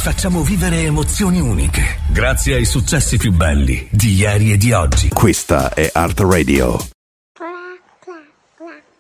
facciamo vivere emozioni uniche, grazie ai successi più belli di ieri e di oggi. Questa è Art Radio.